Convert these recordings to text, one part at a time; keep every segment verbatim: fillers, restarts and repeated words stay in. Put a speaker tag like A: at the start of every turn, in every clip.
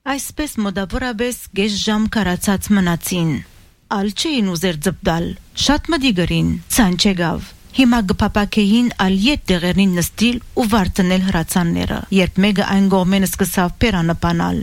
A: Այսպես մոտավորապես գեշ ժամ կարացած մնացին։ Ալ չէին ուզեր ձպտալ, շատ մդիգրին, ցան չեղավ։ Հիմա գփապակեին ալ յետ դեղերին նստիլ ու վարդնել հրացանները, երբ մեկը այն գողմեն սկսավ պերանպանալ։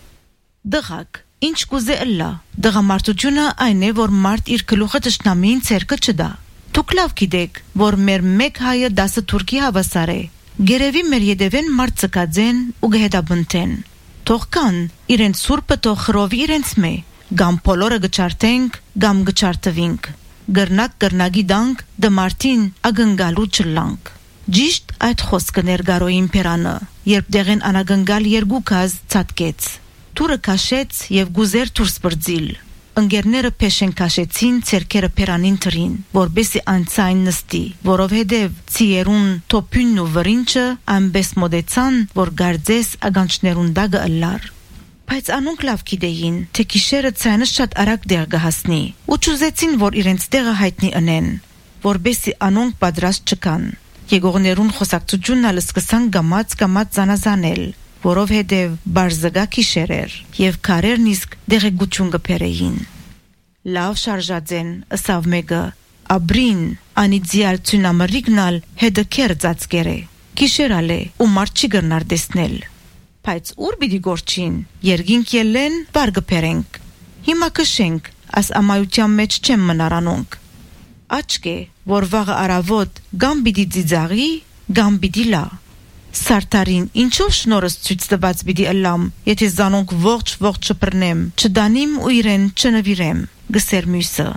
A: Դղակ, ինչ կուզե ըլլա, դղամարտությունը այն է, որ մարդ իր գլուխը ճշնամին ցերկը չդա։ Դուք լավ գիտեք, որ մեր մեկ հայը դասը թուրքի հավասար է։ Գերևի մեր յետևեն մարդ ցկածեն ու գհետաբնտեն։ Թող կան, իրենց սուրբը թող խրովի իրենց մե, գամ բոլորը գճարտենք, գամ գճարտվինք։ Գրնակ գրնագի դանք, դմարտին ագնգալու չլանք։ Ճիշտ այդ խոսքը ներգարոյին Պերանը, երբ դեղեն անագնգալ երկու կаз ցածկեց։ Թուրը քաշեց եւ գուզեր դուրս բրձիլ։ Ընկերները փեշեն քաշեցին ցերկերը Պերանին թրին, որբեսի անցայն նստի, որովհետև ցիերուն թոփյունն ու վրինչը ամբես մոդեցան, որ գարձես ագանչներուն դագը ըլլար։ Բայց անոնք լավ գիտեին, թե գիշերը ցայնը շատ արագ դեղ կհասնի, ու ճուզեցին, որ իրենց տեղը հայտնի ընեն, որբեսի անոնք պատրաստ չկան։ Եկողներուն խոսակցությունն ալ սկսան գամած-գամած զանազանել, որովհետև բարձգա գիշեր էր, եւ քարերն իսկ դեղեցություն կբերեին։ Լավ շարժածեն, ըսավ մեկը, աբրին, անիձիալ ցունամրիգնալ հետը կերծածկերը։ Գիշերալ է, ու մարդ չի գնար տեսնել։ Բայց ուր պիտի գործին, երգինք ելեն, բար կբերենք։ Հիմա կշենք, աս ամայության մեջ չեմ մնար անոնք։ Աչք է, որ վաղը արավոտ գամ պիտի ծիծաղի, գամ պիտի լա։ Սարտարին ինչով շնորհս ցույց տված պիտի ըլլամ, եթե զանոնք ողջ-ողջ չփռնեմ, չդանիմ ու իրեն չնվիրեմ, գսեր մյուսը։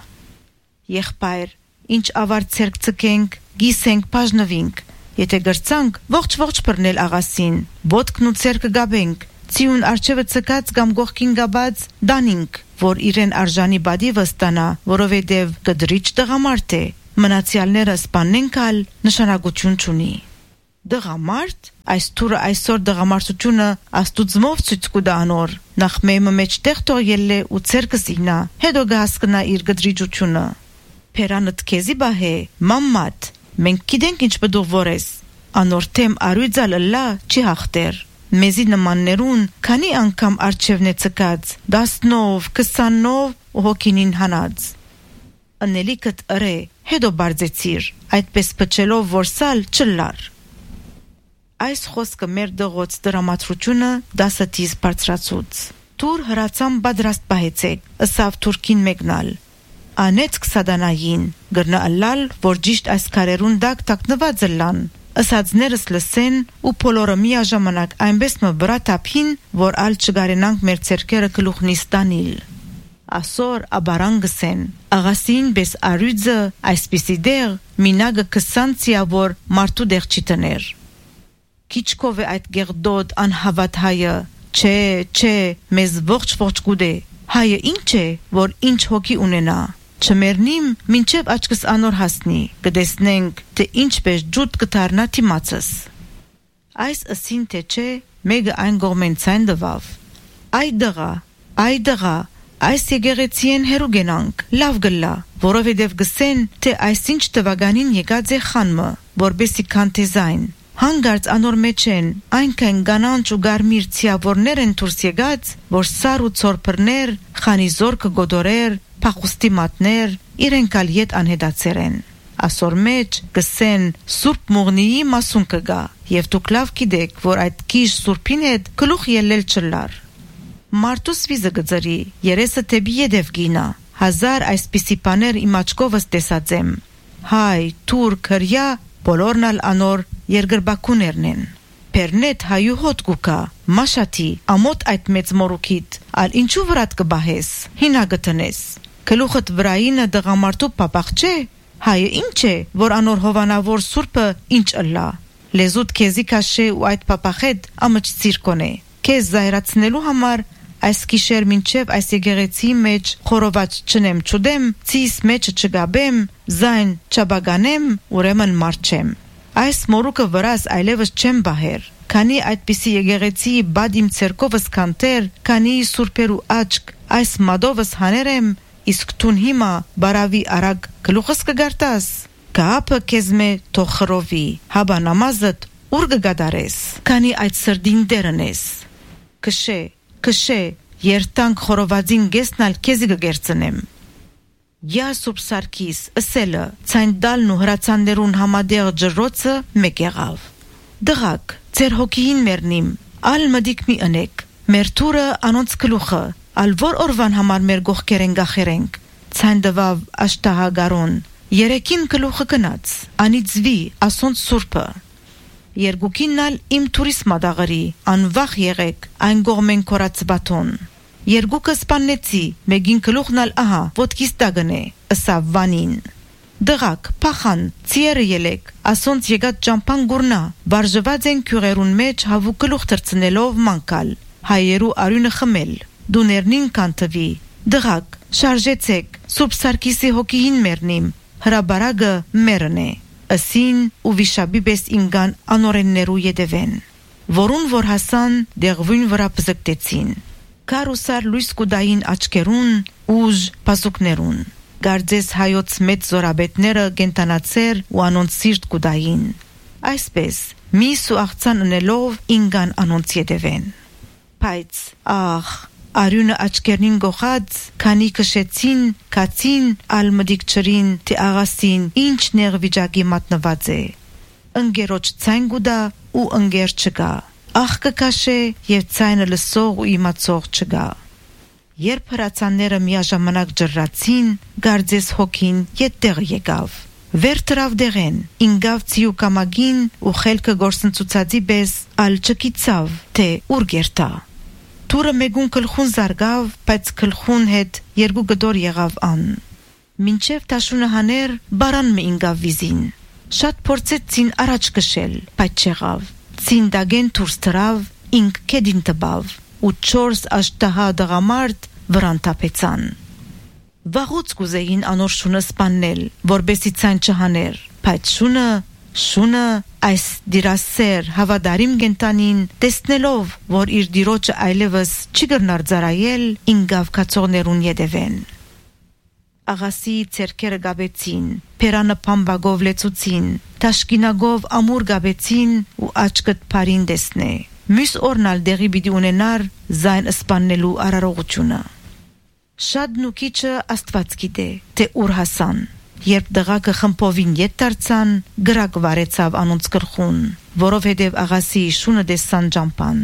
A: Եղբայր, ինչ ավար ցերկ ցկենք, գիսենք բաժնվինք, եթե գրցանք ողջ-ողջ փռնել աղասին, ոտքն ու ցերկը գաբենք, ցիուն արջևը ցկած կամ գողքին գաբած դանինք, որ իրեն արժանի բադիվը ստանա, որովհետև գդրիչ տղամարդ է, մնացյալները սպանենք ալ նշանակություն չունի։ Դղամարդ, այս թուրը այսօր դղամարդությունը աստուծմով ցույց կուտա անոր, նախ մեմը մեջտեղ թողել է ու ցերկս ինա, հետո գահսկնա իր գդրիջությունը։ Պերանը քեզի բահե, մամմատ, մենք գիտենք ինչ բդուղ որես, անոր թեմ արույցալ լա չի հաղթեր։ Մեզի նմաններուն քանի անգամ արջևն է ցկած, դասնով, քսանով ու հոգինին հանած։ Անելիքդ ըրե, հետո բարձեցիր, այդպես փչելով որ սալ չլար։ Այս խոսքը մեր դղոց դրամատրությունը դասատիս բարձրացուց։ Թուր հրացան պատրաստ պահեցեք, ըսավ թուրքին մեկնալ։ Անեց քսադանային, գրնա ըլլալ, որ ճիշտ այս քարերուն դակ տակնված ըլլան, ըսածներս լսեն ու բոլորը միաժամանակ այնպես մը վրա թափին, որ ալ չգարենանք մեր ցերկերը գլուխնից տանիլ։ Ասոր աբարան գսեն, աղասին բես արույցը այսպիսի դեղ, մինագը քսան ցիավոր մարդու դեղ չի տներ։ Քիչկով է այդ գեղդոտ անհավատ հայը, չէ, չէ, մեզ ողջ-ողջ գուդե, հայը ինչ է, որ ինչ հոգի ունենա, չմերնիմ, մինչև աչքս անոր հասնի, կտեսնենք, թե ինչպես ջուտ կդառնա թիմացս։ Այս ըսին թե չէ, մեկը այն գողմեն ցայն դվավ։ Այ դղա, այ դղա, այս եկեղեցիեն հերու գենանք, լավ գլա, որովհետև գսեն, թե այսինչ տվականին եկած է խանմը, որբեսի քանթեզայն։ Հանգարց անոր մեջ են, այնքան գանանչ ու գարմիր ցիավորներ են դուրս եկած, որ սար ու ցորփրներ, խանիզորքը գոդորեր, փախուստի մատներ, իրենք ալ յետ անհետացեր են։ Ասոր մեջ գսեն Սուրբ Մուղնիի մասուն կգա, եւ դուք լավ գիտեք, որ այդ քիչ սուրբին հետ գլուխ ելել չլար։ Մարտուս վիզը գծրի, երեսը թեբի յետև գինա, հազար այսպիսի բաներ իմ աչքովս տեսած եմ։ Հայ, թուրք, հրյա, բոլորն ալ անոր երգրբակուներն են։ Պերնետ հայու հոտ գուկա, մաշատի, ամոտ այդ մեծ մորուքիտ, ալ ինչու վրատ կբահես, հինա գտնես։ Գլուխդ վրայինը դղամարտու պապաղ չէ, հայը ինչ է, որ անոր հովանավոր սուրբը ինչ ըլլա։ Լեզուտ քեզի կաշե ու այդ պապաղետ ամճ կոնե։ Քեզ զայրացնելու համար այս գիշեր մինչև այս եկեղեցի մեջ խորոված չնեմ չուդեմ, ցիս մեջ չգաբեմ, զայն չբագանեմ, ուրեմն մարչեմ։ Այս մորուկը վրաս այլևս չեմ բահեր, քանի այդպիսի եկեղեցի բադ իմ ցերկովս կանտեր, քանի սուրբերու աչք, այս մադովս հաներեմ, իսկ տուն հիմա բարավի արագ գլուխս կգարտաս, կապը քեզ մե թող խրովի, հաբա նամազդ ուր կգադարես, քանի այդ սրդին դերն ես։ Կշե, Կշե երտանք խորովածին գեսնալ քեզի կգերցնեմ։ Յա Սուրբսարքիս ըսելը ցայն դալն ու հրացաններուն համադեղ ջրոցը մեկ եղավ։ Դղակ ձեր հոգին մեռնիմ ալ մդիկ մի ընեք մեր թուրը անոնց գլուխը ալ որ օրվան համար մեր գողքերեն գախերենք ցայն դվավ աշտահագարոն երեկին գլուխը գնաց անիծվի ասոնց սուրբը Երկուքիննալ իմ թուրիս մադաղրի անվախ եղեք այն գողմեն կորացբատոն Երկուքը սպաննեցի մեգին գլուխնալ ահա ոտքիս դագնե ըսավ վանին Դղակ փախան ցիերը ելեք ասոնց եկած ճամփան գուրնա վարժված են քյուրերուն մեջ հավու գլուխ տրցնելով մանկալ հայերու արյունը խմել դուներնին կանտվի Դղակ շարժեցեք Սուրբսարքիսի հոգին մեռնիմ հրաբարագը մեռն է Ասին ու վիշաբի բես ինգան անորեններու յետևեն Որուն որ հասան դեղվույն վրա պզկտեցին Կարուսար լույս կուդային աչկերուն ուժ պասուկներուն Գարձես հայոց մեծ զորաբետները գենտանացեր ու անոնց սիրտ կուդային Այսպես միս ու աղցան ընելով ինգան անոնց յետևեն Բայց աղ Արյունը աչկերնին գողած, քանի կշեցին, կացին, ալ մդիկ չրին, թե աղասին, ինչ նեղ վիճակի մատնված է։ Ընգերոջ ցայն գուդա ու ընգեր չգա։ Աղ կկաշե և ցայնը լսող ու իմացող չգա։ Երբ հրացանները միաժամանակ ջրացին, գարձես հոգին ետտեղ եկավ։ Վեր տրավ դեղեն, ինգավ ցիու կամագին ու խելքը գործընծուցածի պես, ալ չկիցավ, թե ուր գերտա։ Թուրը մեգուն կլխուն զարգավ, բայց կլխուն հետ երկու գդոր եղավ ան։ Մինչև տաշունը հաներ, բարան մը ինգավ վիզին։ Շատ փորձեցին առաջ կշել, բայց չեղավ։ Ցին դագեն թուրս տրավ, ինք կեդին տբավ, ու չորս աշտահա դղամարդ վրան տապեցան։ Վաղուց կուզեին անոր շունը սպաննել, որբեսի ցայն չհաներ, բայց շունը Շունը այս դիրասեր հավադարիմ գենտանին տեսնելով, որ իր դիրոջը այլևս չի գրնար ծարայել, ինգավ կացողներուն յետևեն։ Աղասի ցերքերը գաբեցին, փերանը փամբագով լեցուցին, տաշկինագով ամուր գաբեցին ու աչքդ փարին դեսնե։ Մյուս օրնալ դեղի պիտի ունենար զայն սպաննելու արարողությունը։ Շատ նուքիչը Աստված գիտե, թե ուր հասան։ Երբ դղակը խմփովին ետ դարձան, գրակ վարեցավ անոնց գլխուն, որովհետև աղասի շունը դեսան ճամփան։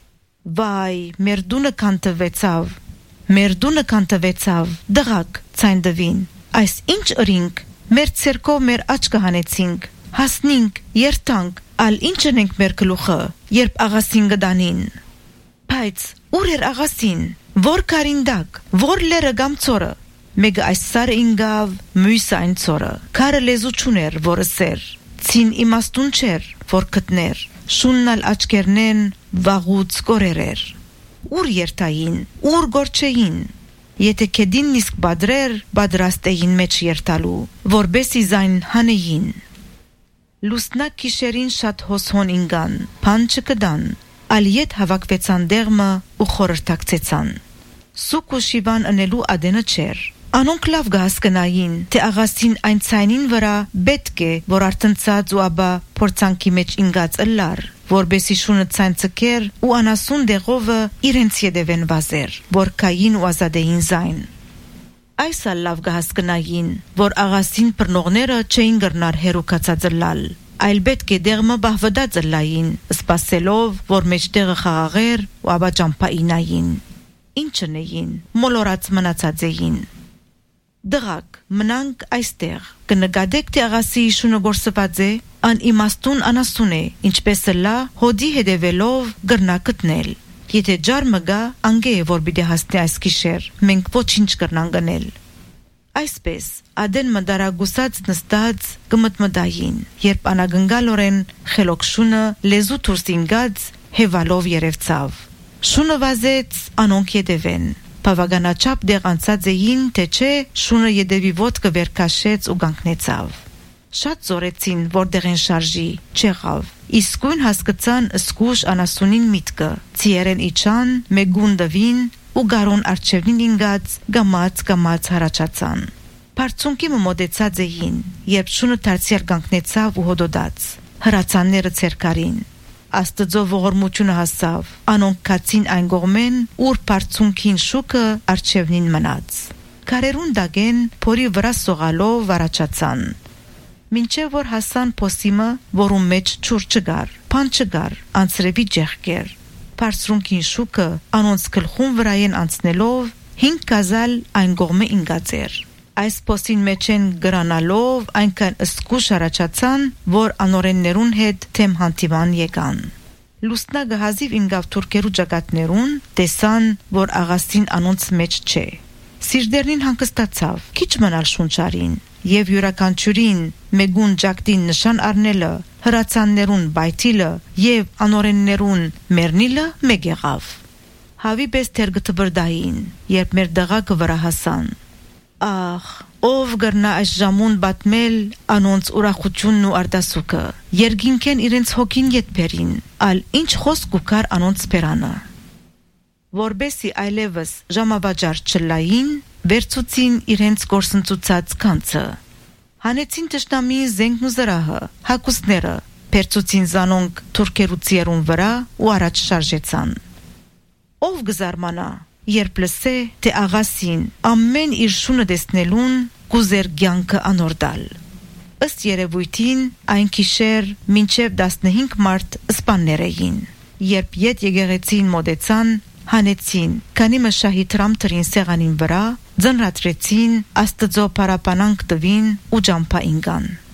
A: Վայ, մեր դունը կանտվեցավ, մեր դունը կանտվեցավ, դղակ ցայնդվին։ Այս ինչ ըրինք, մեր ցերկով մեր աչքը հանեցինք, հասնինք, երթանք, ալ ինչ ենք մեր գլուխը, երբ աղասին գդանին։ Բայց ուր էր աղասին, որ կարինդակ, որ լերը գամցորը։ Մեգը այս սարը ինգավ, մույսը այն ծորը, քարը լեզու չուներ, որը սեր, ցին իմաստուն չեր, որ կտներ, շուննալ աչկերնեն, վաղուց կորերեր, ուր երթային, ուր գործեին, եթե կեդին նիսկ բադրեր, բադրաստ էին մեջ երթալու, որբեսի զայն հանեին։ Լուսնակ կիշերին շատ հոսհոն ինգան, պան չկդան, ալ ետ հավակվեցան դեղմը ու խորրտակցեցան։ Սուկ ու շիվան ընելու ադենը չեր, Անոնք լավ գահասկնային, թե աղասին այն ցայնին վրա պետք է, որ արտնցած ու աբա փորձանքի մեջ ինգած ըլլար, որբեսի շունը ցայն ցկեր ու անասուն դեղովը իրենց յետևեն վազեր, որ կային ու ազադեին զայն։ Այս ալ լավ գահասկնային, որ աղասին բռնողները չէին գրնար հերուկացած ըլլալ, այլ պետք է դեղմը բահվդած ըլլային, սպասելով, որ մեջտեղը խաղաղեր ու աբա ճամփայինային։ Ինչն էին, մոլորած մնացած էին։ Դղակ, մնանք այստեղ, կնկատեք թե աղասի շունը գործված է, անիմաստուն անասուն է, ինչպես լա հոդի հետևելով գրնա գտնել։ Եթե ջարմը գա, անգե է որ պիտի հասնի այս գիշեր, մենք ոչինչ կրնան գնել։ Այսպես, ադեն մդարագուսած նստած կմտմտային, երբ անագնգալորեն խելոք շունը լեզու դուրս ինգած հևալով երևցավ։ Շունը վազեց, անոնք ետևեն։ Բավականաչափ դեղ անցած էին, թե չէ շունը ետևի ոտքը վերքաշեց ու գանգնեցավ։ Շատ զորեցին, որ դեղեն շարժի, չեղավ։ Իսկույն հասկացան սկուշ անասունին միտքը, ցիերեն իջան, մեգուն դվին ու գարուն արջևին ինգած գամած գամած հարաճացան։ Բարձունքի մոտեցած էին, երբ շունը դարձյալ գանգնեցավ ու հոդոդաց։ Հրացանները ցերկարին։ Աստծո ողորմությունը հասավ, անոնք կացին այն գողմեն, ուր բարձունքին շուկը արջևնին մնաց։ Կարերուն դագեն փորի վրա սողալով առաջացան։ Մինչև որ հասան փոսիմը, որում մեջ ճուր չգար, փան չգար, անցրևի ջեղկեր։ Բարձրունքին շուկը անոնց գլխուն վրայեն անցնելով հինգ գազալ այն գողմը ինգածեր։ Այս փոսին մեջ են գրանալով այնքան ըսկուշ առաջացան, որ անորեններուն հետ թեմ հանդիման եկան։ Լուսնա գահազիվ ինգավ թուրքերու ճակատներուն տեսան, որ աղասին անոնց մեջ չէ։ Սիրդերնին հանգստացավ, քիչ մնալ շունչարին, եւ յուրաքանչյուրին մեգուն ջակտին նշան առնելը, հրացաններուն բայթիլը եւ անորեններուն մեռնիլը մեկ եղավ։ Հավի պես թերգտբրդային, երբ մեր դղակը վրա հասան։ Ախ, ով գրնա այս ժամուն բատմել անոնց ուրախությունն ու արտասուքը, երգինքեն իրենց հոգին ետբերին, ալ ինչ խոսք ու կար անոնց պերանը։ Որբեսի այլևս ժամավաճար չլային, վերցուցին իրենց գործընծուցած կանցը։ Հանեցին տշնամի զենքն ու զրահը, հակուսները, պերցուցին զանոնք թուրքերու ծիերուն վրա ու առաջ շարժեցան։ Ով գզարմանա, երբ լսե, թե աղասին ամեն իր շունը դեսնելուն կուզեր գյանքը անորդալ։ Ըստ երևույթին այն քիշեր մինչև տասնհինգ մարդ սպաններ էին։ Երբ ետ եկեղեցին մոտեցան, հանեցին, քանի մշահի տրամ տրին սեղանին վրա, ձնրացրեցին, Աստծո փարապանանք տվին ու ջամփա ինգան։